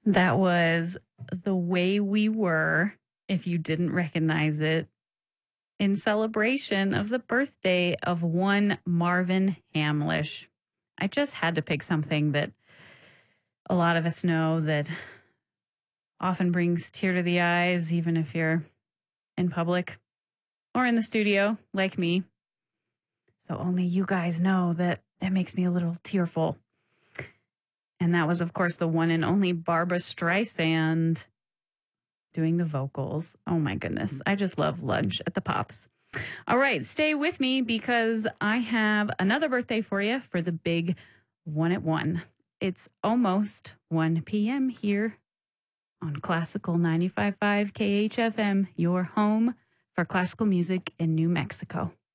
That was The Way We Were, if you didn't recognize it, in celebration of the birthday of one Marvin Hamlish. I just had to pick something that a lot of us know that often brings tear to the eyes, even if you're in public or in the studio like me. So only you guys know that it makes me a little tearful. And that was, of course, the one and only Barbra Streisand doing the vocals. Oh, my goodness. I just love Lunch at the Pops. All right, stay with me because I have another birthday for you for the big 1 at 1. It's almost 1 p.m. here on Classical 95.5 KHFM, your home for classical music in New Mexico.